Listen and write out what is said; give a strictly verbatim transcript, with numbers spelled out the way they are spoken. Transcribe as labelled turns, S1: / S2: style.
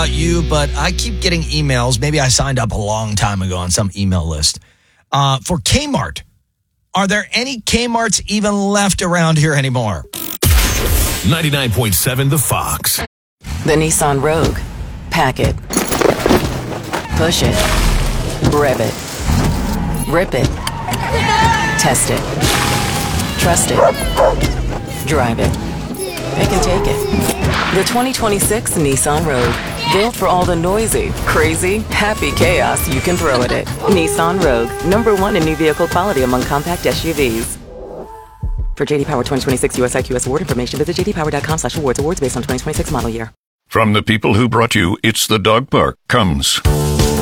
S1: You, but I keep getting emails. Maybe I signed up a long time ago on some email list uh, for Kmart. Are there any Kmarts even left around here anymore?
S2: ninety-nine point seven The Fox.
S3: The Nissan Rogue. Pack it. Push it. Rev it. Rip it. Test it. Trust it. Drive it. Pick and take it. The twenty twenty-six Nissan Rogue. Built for all the noisy, crazy, happy chaos you can throw at it. Nissan Rogue. Number one in new vehicle quality among compact S U Vs. For J D Power twenty twenty-six U S I Q S award information, visit j d power dot com slash awards. Awards based on twenty twenty-six model year.
S4: From the people who brought you It's the Dog Park comes